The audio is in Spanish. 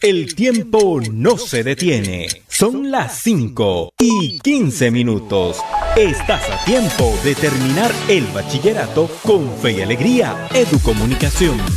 El tiempo no se detiene. Son las 5:15. Estás a tiempo de terminar el bachillerato con fe y alegría. Educomunicación.